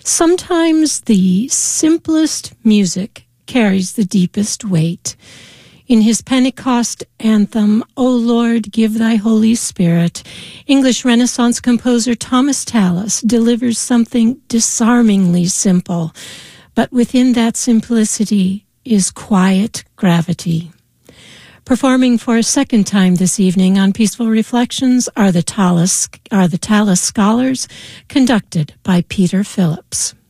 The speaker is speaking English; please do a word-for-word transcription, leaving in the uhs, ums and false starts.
Sometimes the simplest music carries the deepest weight. In his Pentecost anthem, O Lord, give thy Holy Spirit, English Renaissance composer Thomas Tallis delivers something disarmingly simple, but within that simplicity is quiet gravity. Performing for a second time this evening on Peaceful Reflections are the Tallis, are the Tallis Scholars, conducted by Peter Phillips.